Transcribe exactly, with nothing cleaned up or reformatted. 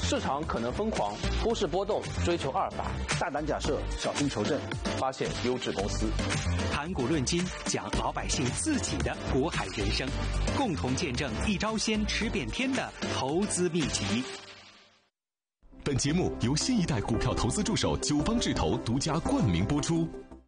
市场可能疯狂，忽视波动，追求阿尔法， 大胆假设，小心求证， 发现优质公司。 谈股论金，讲老百姓自己的股海人生，共同见证一招鲜吃遍天的投资秘籍。 本节目由新一代股票投资助手九方智投独家冠名播出。